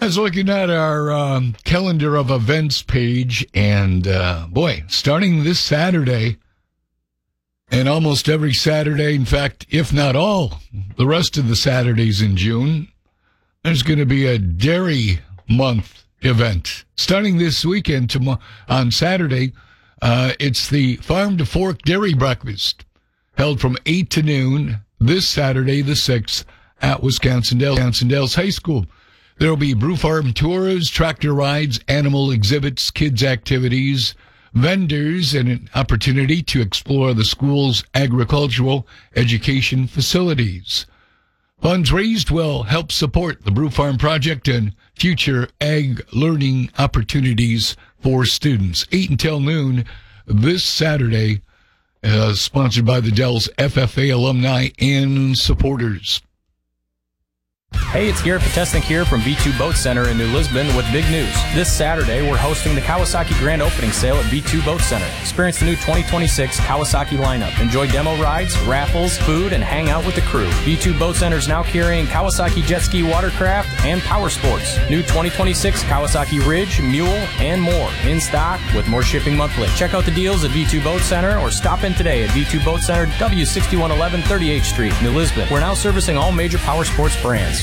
I was looking at our calendar of events page, and starting this Saturday, and almost every Saturday, in fact, if not all, the rest of the Saturdays in June, there's going to be a Dairy Month event. Starting this weekend on Saturday, it's the Farm to Fork Dairy Breakfast, held from 8 to noon this Saturday, the 6th, at Wisconsin Dells High School. There will be brew farm tours, tractor rides, animal exhibits, kids' activities, vendors, and an opportunity to explore the school's agricultural education facilities. Funds raised will help support the Brew Farm Project and future ag learning opportunities for students. 8 until noon this Saturday, sponsored by the Dells FFA alumni and supporters. Hey, it's Garrett Potesnik here from V2 Boat Center in New Lisbon with big news. This Saturday, we're hosting the Kawasaki Grand Opening Sale at V2 Boat Center. Experience the new 2026 Kawasaki lineup. Enjoy demo rides, raffles, food, and hang out with the crew. V2 Boat Center is now carrying Kawasaki Jet Ski Watercraft and Power Sports. New 2026 Kawasaki Ridge, Mule, and more in stock with more shipping monthly. Check out the deals at V2 Boat Center or stop in today at V2 Boat Center, W6111 38th Street, New Lisbon. We're now servicing all major power sports brands.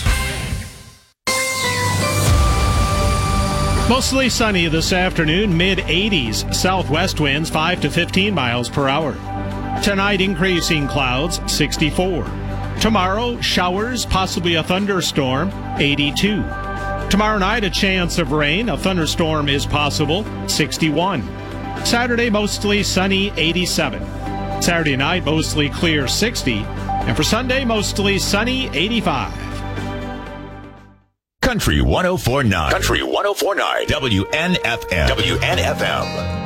Mostly sunny this afternoon, mid-80s. Southwest winds 5 to 15 miles per hour. Tonight, increasing clouds, 64. Tomorrow, showers, possibly a thunderstorm, 82. Tomorrow night, a chance of rain. A thunderstorm is possible, 61. Saturday, mostly sunny, 87. Saturday night, mostly clear, 60. And for Sunday, mostly sunny, 85. Country 104.9. Country 104.9. WNFM. WNFM.